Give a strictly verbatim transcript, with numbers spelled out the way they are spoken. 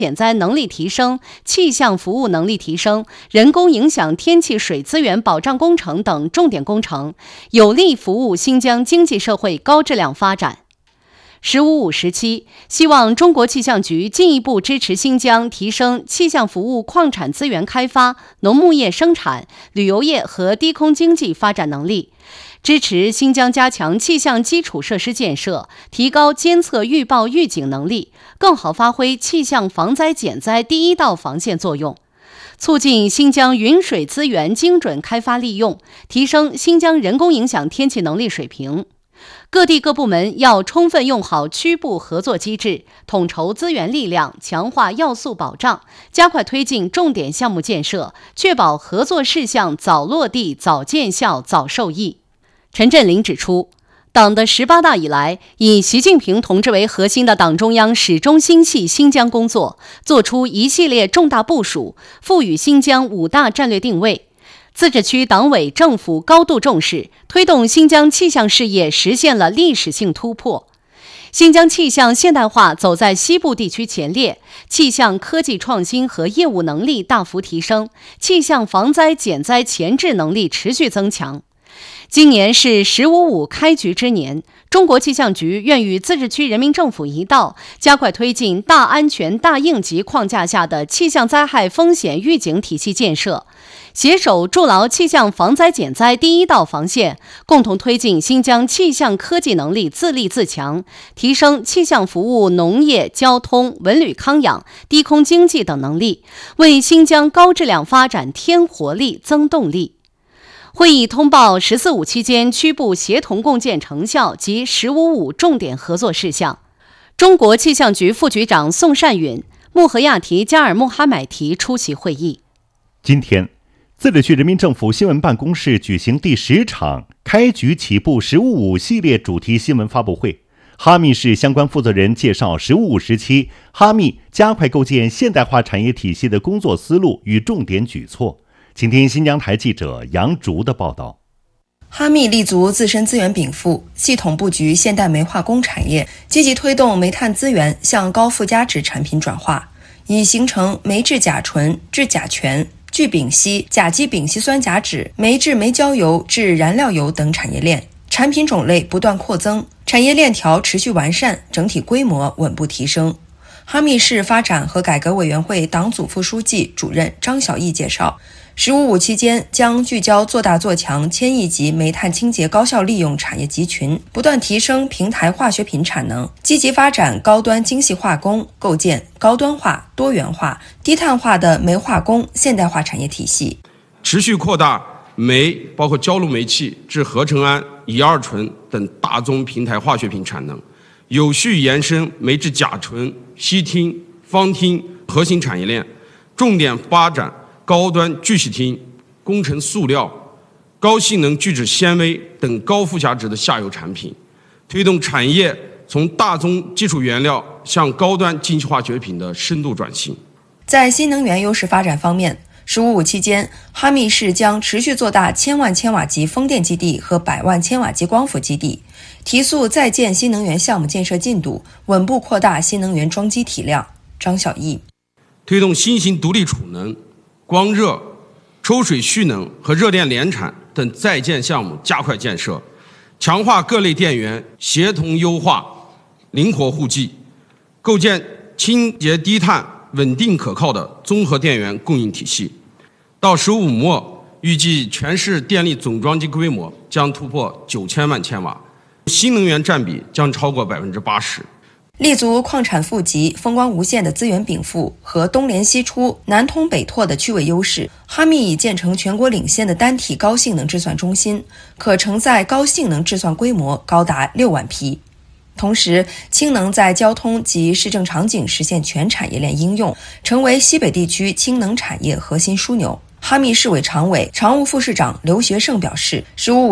减灾能力提升、气象服务能力提升、人工影响天气水资源保障工程等重点工程，有力服务新疆经济社会高质量发展。十五五时期，希望中国气象局进一步支持新疆提升气象服务矿产资源开发、农牧业生产、旅游业和低空经济发展能力，支持新疆加强气象基础设施建设，提高监测预报预警能力，更好发挥气象防灾减灾第一道防线作用，促进新疆云水资源精准开发利用，提升新疆人工影响天气能力水平。各地各部门要充分用好区部合作机制，统筹资源力量，强化要素保障，加快推进重点项目建设，确保合作事项早落地、早见效、早受益。陈振林指出，党的十八大以来，以习近平同志为核心的党中央始终心系新疆工作，作出一系列重大部署，赋予新疆五大战略定位。自治区党委政府高度重视，推动新疆气象事业实现了历史性突破。新疆气象现代化走在西部地区前列，气象科技创新和业务能力大幅提升，气象防灾减灾前置能力持续增强。今年是十五五开局之年，中国气象局愿与自治区人民政府一道，加快推进大安全大应急框架下的气象灾害风险预警体系建设，携手筑牢气象防灾减灾第一道防线，共同推进新疆气象科技能力自立自强，提升气象服务、农业、交通、文旅康养、低空经济等能力，为新疆高质量发展添活力、增动力。会议通报“十四五”期间区部协同共建成效及“十五五”重点合作事项。中国气象局副局长宋善允、穆合亚提加尔穆哈买提出席会议。 今天，自治区人民政府新闻办公室举行第十场开局起步“十五五”系列主题新闻发布会。哈密市相关负责人介绍“十五五”时期哈密加快构建现代化产业体系的工作思路与重点举措。请听新疆台记者杨竹的报道。 哈密立足自身资源禀赋，系统布局现代煤化工产业，积极推动煤炭资源向高附加值产品转化，已形成煤制甲醇、制甲醛、聚丙烯、甲基丙烯酸甲酯、煤制煤焦油至燃料油等产业链，产品种类不断扩增，产业链条持续完善，整体规模稳步提升。哈密市发展和改革委员会党组副书记、主任张小义介绍，十五五期间将聚焦做大做强千亿级煤炭清洁高效利用产业集群，不断提升平台化学品产能，积极发展高端精细化工，构建高端化、多元化、低碳化的煤化工现代化产业体系， 持续扩大煤包括焦炉煤气至合成氨、乙二醇等大宗平台化学品产能，有序延伸煤制甲醇、烯烃、芳烃核心产业链，重点发展高端聚烯烃、工程塑料、高性能聚酯纤维等高附加值的下游产品，推动产业从大宗基础原料向高端精细化学品的深度转型。 在新能源优势发展方面，十五五期间，哈密市将持续做大千万千瓦级风电基地和百万千瓦级光伏基地，提速在建新能源项目建设进度，稳步扩大新能源装机体量。张小义推动新型独立储能、光热、抽水蓄能和热电联产等在建项目加快建设，强化各类电源协同优化、灵活互济，构建清洁低碳、稳定可靠的综合电源供应体系。到十五末，预计全市电力总装机规模将突破九千万千瓦，新能源占比将超过百分之八十。 立足矿产富集、风光无限的资源禀赋和东联西出、南通北拓的区位优势，哈密已建成全国领先的单体高性能制算中心，可承载高性能制算规模高达六万批。同时，氢能在交通及市政场景实现全产业链应用，成为西北地区氢能产业核心枢纽。哈密市委常委、常务副市长刘学胜表示，十五